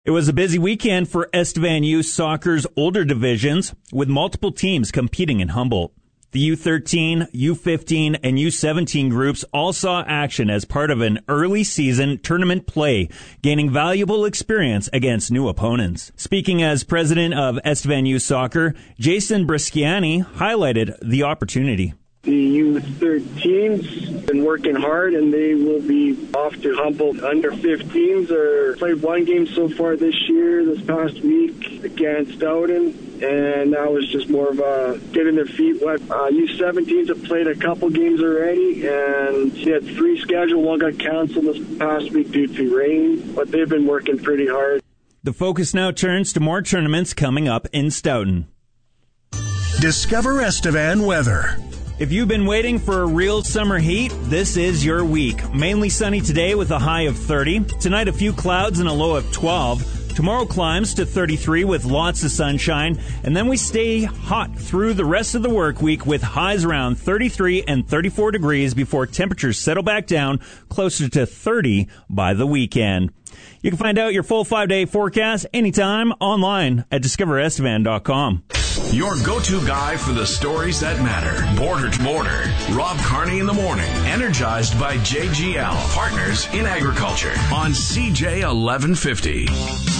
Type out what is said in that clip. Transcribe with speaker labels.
Speaker 1: It was a busy weekend for Estevan Youth Soccer's older divisions, with multiple teams competing in Humboldt. The U13, U15, and U17 groups all saw action as part of an early season tournament play, gaining valuable experience against new opponents. Speaking as president of Estevan Youth Soccer, Jason Brisciani highlighted the opportunity.
Speaker 2: The U13's been working hard, and they will be off to Humboldt. Under 15s are played one game so far this year, this past week against Stoughton, and that was just more of getting their feet wet. U17s have played a couple games already, and they had 3 scheduled. One got canceled this past week due to rain, but they've been working pretty hard.
Speaker 1: The focus now turns to more tournaments coming up in Stoughton.
Speaker 3: Discover Estevan weather.
Speaker 1: If you've been waiting for a real summer heat, this is your week. Mainly sunny today with a high of 30. Tonight, a few clouds and a low of 12. Tomorrow climbs to 33 with lots of sunshine. And then we stay hot through the rest of the work week with highs around 33 and 34 degrees before temperatures settle back down closer to 30 by the weekend. You can find out your full 5-day forecast anytime online at discoverestevan.com.
Speaker 4: Your go-to guy for the stories that matter. Border to Border. Rob Carney in the morning. Energized by JGL. Partners in Agriculture. On CJ 1150.